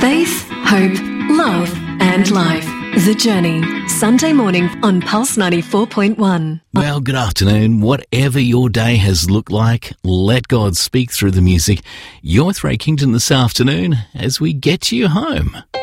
Faith, hope, love and life. The Journey. Sunday morning on Pulse 94.1. Well, good afternoon. Whatever your day has looked like, let God speak through the music. You're with Ray Kington this afternoon as we get you home.